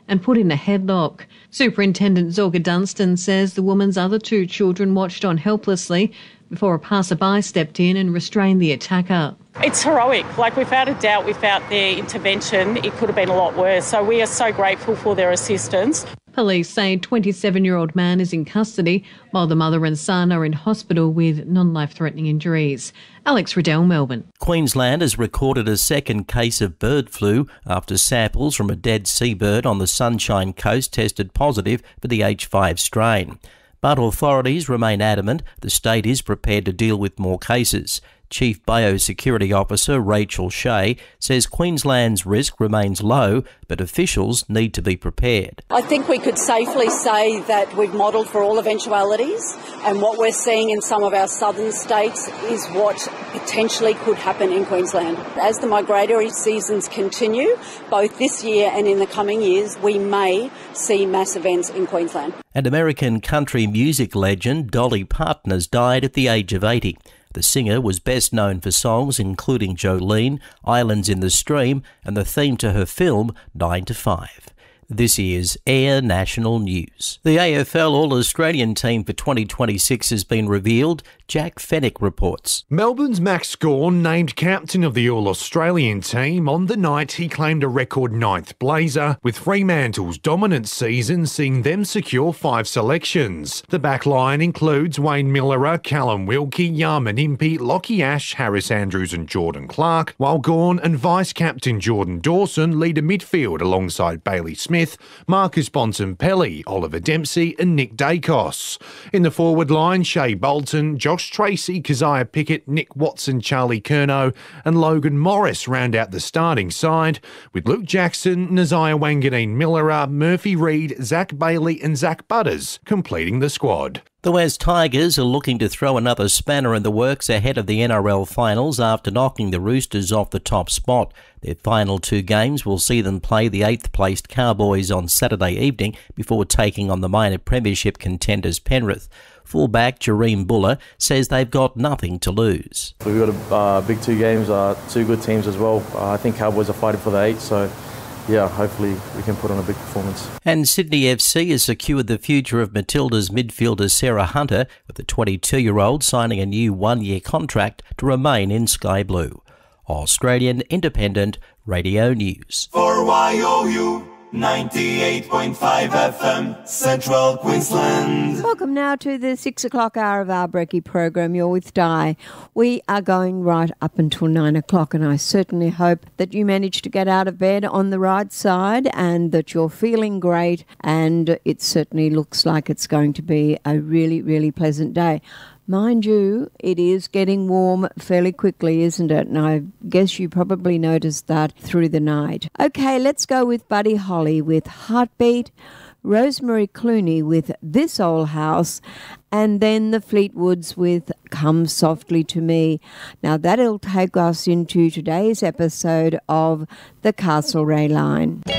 and put in a headlock. Superintendent Zorga Dunstan says the woman's other 2 children watched on helplessly before a passerby stepped in and restrained the attacker. It's heroic. Without a doubt, without their intervention, it could have been a lot worse. So we are so grateful for their assistance. Police say a 27-year-old man is in custody, while the mother and son are in hospital with non-life-threatening injuries. Alex Riddell, Melbourne. Queensland has recorded a second case of bird flu after samples from a dead seabird on the Sunshine Coast tested positive for the H5 strain. But authorities remain adamant the state is prepared to deal with more cases. Chief Biosecurity Officer Rachel Shea says Queensland's risk remains low, but officials need to be prepared. I think we could safely say that we've modelled for all eventualities, and what we're seeing in some of our southern states is what potentially could happen in Queensland. As the migratory seasons continue, both this year and in the coming years, we may see mass events in Queensland. And American country music legend Dolly Parton has died at the age of 80. The singer was best known for songs including Jolene, Islands in the Stream and the theme to her film 9 to 5. This is Air National News. The AFL All-Australian team for 2026 has been revealed. Jack Fennick reports. Melbourne's Max Gawn named captain of the All-Australian team. On the night, he claimed a record 9th blazer, with Fremantle's dominant season seeing them secure 5 selections. The back line includes Wayne Millerer, Callum Wilkie, Yarman Impey, Lockie Ash, Harris Andrews and Jordan Clark, while Gawn and vice-captain Jordan Dawson lead a midfield alongside Bailey Smith, Marcus Bontempelli, Oliver Dempsey and Nick Dacos. In the forward line, Shea Bolton, Josh Tracy, Keziah Pickett, Nick Watson, Charlie Curnow and Logan Morris round out the starting side, with Luke Jackson, Naziah Wanganeen Millerer, Murphy Reid, Zach Bailey and Zach Butters completing the squad. The West Tigers are looking to throw another spanner in the works ahead of the NRL finals after knocking the Roosters off the top spot. Their final 2 games will see them play the 8th-placed Cowboys on Saturday evening before taking on the minor premiership contenders Penrith. Fullback Jareem Buller says they've got nothing to lose. We've got a big 2 games, 2 good teams as well. I think Cowboys are fighting for the 8, so yeah, hopefully we can put on a big performance. And Sydney FC has secured the future of Matilda's midfielder Sarah Hunter, with the 22-year-old signing a new 1-year contract to remain in Sky Blue. Australian Independent Radio News. For YOU 98.5 FM, Central Queensland. Welcome now to the 6 o'clock hour of our Brekkie program. You're with Di. We are going right up until 9 o'clock, and I certainly hope that you managed to get out of bed on the right side and that you're feeling great, and it certainly looks like it's going to be a really, really pleasant day. Mind you, it is getting warm fairly quickly, isn't it? And I guess you probably noticed that through the night. Okay, let's go with Buddy Holly with Heartbeat, Rosemary Clooney with This Old House, and then the Fleetwoods with Come Softly to Me. Now that'll take us into today's episode of the Castlereagh Line.